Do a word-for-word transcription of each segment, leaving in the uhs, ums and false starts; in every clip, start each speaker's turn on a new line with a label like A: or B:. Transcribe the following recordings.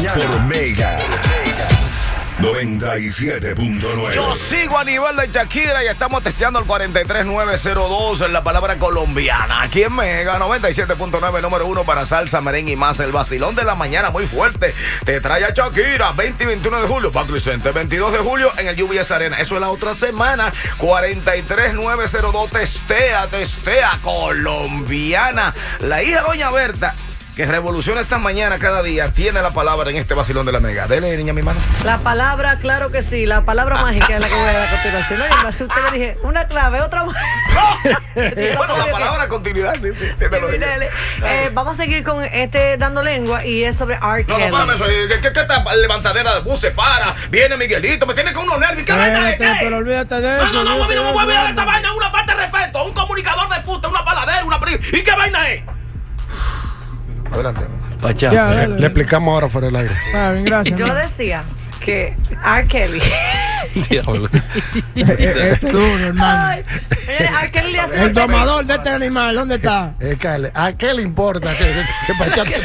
A: por Mega noventa y siete punto nueve.
B: Yo sigo a nivel de Shakira y estamos testeando el cuarenta y tres nueve cero dos en la palabra colombiana. Aquí en Mega noventa y siete punto nueve, número uno para salsa, merengue y más. El vacilón de la mañana muy fuerte. Te trae a Shakira, veinte y veintiuno de julio, Barclays Center, veintidós de julio en el U B S Arena. Eso es la otra semana. cuarenta y tres nueve cero dos, testea, testea, colombiana. La hija Doña Berta, que revoluciona esta mañana cada día, tiene la palabra en este vacilón de la Mega. Dele, niña, mi mano.
C: La palabra, claro que sí, la palabra mágica es la que voy a dar a continuación. Oye, más usted le dije, una clave, otra más.
B: Bueno, la palabra continuidad, sí, sí.
C: Eh, vamos a seguir con este dando lengua y es sobre R.
B: No,
C: Kelly.
B: no, no, ¿qué, qué, qué esta levantadera de bus se para? Viene Miguelito, me tiene con unos nervios. ¿Qué vaina de qué?
D: Pero olvídate de eso.
B: No, no, no, no, no me voy a olvidar esta vaina. Una falta de respeto, un comunicador de puta, una paladera, una pri... ¿Y qué vaina es? Adelante.
D: Pacha.
E: Ya, le, le explicamos ahora fuera del aire.
D: Está bien, gracias.
C: Yo decía que R. Kelly.
D: Es tú, hermano.
C: Ay, R. Kelly le hace
D: El domador de este animal, ¿dónde está?
E: Es que a qué le importa que, que Pacha te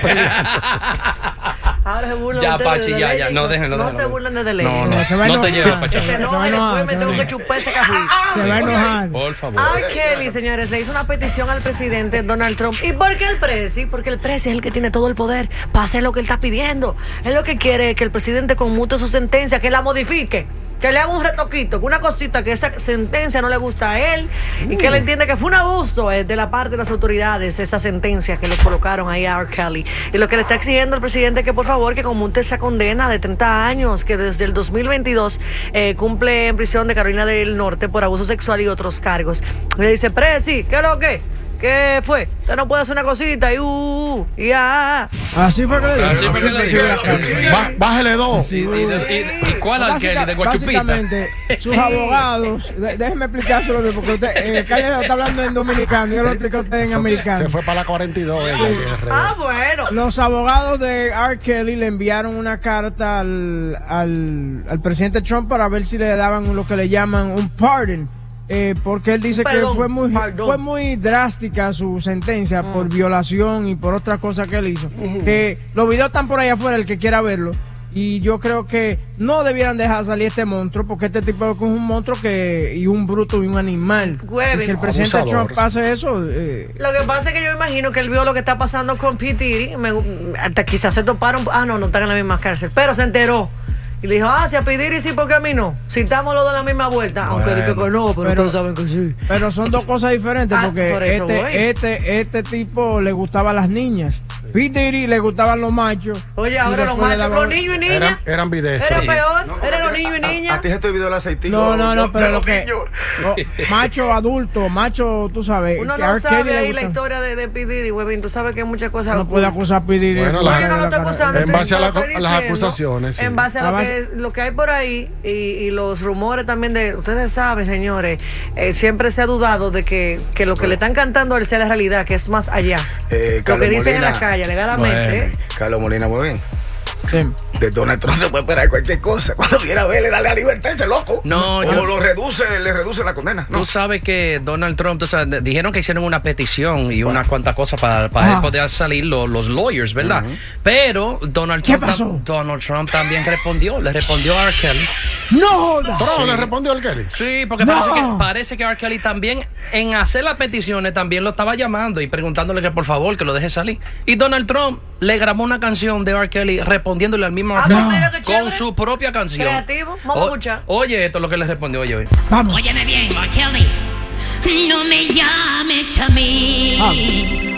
E: pelea.
C: Ahora se burlan
F: Ya,
C: de
F: Pachi,
C: de
F: ya,
C: Ley.
F: ya. No, déjenlo.
C: No
F: déjenlo.
C: se burlan de Ley.
F: No, no,
D: Se va a
F: no te
D: enojar.
F: lleves, Pacha.
C: Se
D: Se va
C: enoja
D: a
C: y
D: enojar,
C: después me
D: se va a
C: tengo que
D: enojar.
C: chupar ese cajuí.
D: Se va a enojar.
F: Por favor.
C: R. Kelly, señores, le hizo una petición al presidente Donald Trump. ¿Y por qué el presi? Porque el presi es el que tiene todo el poder para hacer lo que él está pidiendo. Él lo que quiere es que el presidente conmute su sentencia, que la modifique, que le haga un retoquito, que una cosita, que esa sentencia no le gusta a él y que él entiende que fue un abuso eh, de la parte de las autoridades, esa sentencia que le colocaron ahí a R. Kelly. Y lo que le está exigiendo al presidente es que por favor que conmute esa condena de treinta años, que desde el dos mil veintidós eh, cumple en prisión de Carolina del Norte por abuso sexual y otros cargos. Le dice, presi, ¿qué es lo que? ¿Qué fue? Usted no puede hacer una cosita y uh, uh, y ah.
D: Así fue que le
F: Así fue que le dijo.
E: Bá- Bájele dos.
F: ¿Y, de- y- y cuál al Kelly? ¿De Guachupita?
D: Básicamente, sus abogados, de- déjeme explicárselo bien, porque usted, eh, Calle lo está hablando en dominicano, yo lo explico a usted en americano.
E: Se fue para la cuarenta y dos. ella, ella, ella.
C: Ah, bueno.
D: Los abogados de R. Kelly le enviaron una carta al, al, al presidente Trump para ver si le daban lo que le llaman un pardon. Eh, porque él dice
C: Perdón,
D: que fue muy,
C: perdón.
D: fue muy drástica su sentencia por violación y por otras cosas que él hizo. Que los videos están por ahí afuera, el que quiera verlo. Y yo creo que no debieran dejar salir este monstruo, porque este tipo es un monstruo que y un bruto y un animal.
C: Güey,
D: y si el presidente
E: abusador.
D: Trump hace eso... Eh,
C: Lo que pasa es que yo imagino que él vio lo que está pasando con P. Diddy. Me- hasta quizás se toparon. Ah, no, no están en la misma cárcel. Pero se enteró. Y le dijo, ah, si a P. Diddy sí, ¿por qué a mí no? Si estamos los dos en la misma vuelta. Aunque dije que no, pero,
D: Pero-
C: todos saben que sí.
D: Pero son dos cosas diferentes,
C: Ah,
D: porque
C: por eso voy.
D: este, este, este tipo le gustaban las niñas. P. Diddy le gustaban los machos.
C: Oye,
D: Y
C: ahora los
D: después le
C: machos,
D: daban-
C: los niños y niñas.
E: Eran, eran videos.
C: Era
F: Sí.
C: peor, eran los niños y niñas.
B: A ti se te olvidó el aceitico.
D: No, no, no,
B: de
D: pero lo
B: los
D: que.
B: niños.
D: no, macho adulto, macho, tú sabes.
C: Uno
D: que
C: no
D: R.
C: sabe
D: Kelly le
C: ahí la
D: gusta-
C: historia de, de P. Diddy, huevín. Tú sabes que hay muchas cosas.
D: No puede
C: ocultas.
D: acusar a P. Diddy.
E: Bueno,
D: de-
E: la-
C: No, yo no lo estoy acusando.
E: En
C: te-
E: base a
C: te
E: la-
C: lo estoy
E: a las
C: diciendo,
E: acusaciones, sí.
C: En base a
D: La
C: lo,
D: base-
C: que, es- lo que hay por ahí y, y los rumores también de. Ustedes saben, señores, eh, siempre se ha dudado de que, que lo que le están cantando a él sea la realidad, que es más allá.
B: Eh,
C: Lo
B: Carlos
C: que dicen en
B: Molina.
C: la calle, alegadamente.
F: Bueno.
C: ¿eh?
B: Carlos Molina, muy bien.
D: Sí.
B: De Donald Trump se puede esperar cualquier cosa. Cuando quiera verle, dale a libertad, ese loco.
F: No,
B: o
F: yo-
B: lo reduce, le reduce la condena. No.
F: Tú sabes que Donald Trump, tú sabes, de- dijeron que hicieron una petición y unas cuantas cosas para, para
D: Ah.
F: él poder salir lo- los lawyers, ¿verdad? Pero Donald
D: ¿Qué
F: Trump,
D: pasó?
F: tam- Donald Trump también respondió, le respondió a R. Kelly.
D: ¡No!
E: Pero le respondió el Kelly.
F: Sí, porque
D: No.
F: parece, que, parece que R. Kelly también, en hacer las peticiones, también lo estaba llamando y preguntándole que por favor que lo deje salir. Y Donald Trump le grabó una canción de R. Kelly respondiéndole al mismo R.
C: Ah,
F: Kelly
C: pues mira qué
F: con
C: chévere.
F: su propia canción.
C: Creativo. Vamos a
F: O-
C: escuchar.
F: Oye, esto es lo que le respondió. Oye, oye.
D: Vamos.
G: Óyeme bien, R. Kelly, no me llames a mí.